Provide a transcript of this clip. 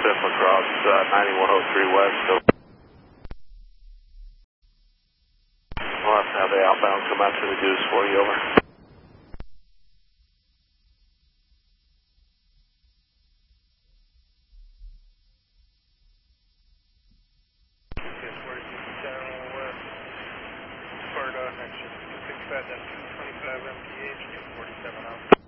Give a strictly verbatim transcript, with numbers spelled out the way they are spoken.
fifth across uh, ninety-one oh three west. So we'll have to have the outbound come out to the goose for you, over. Sparta, next shift two six five, two twenty-five M P H, forty-seven out.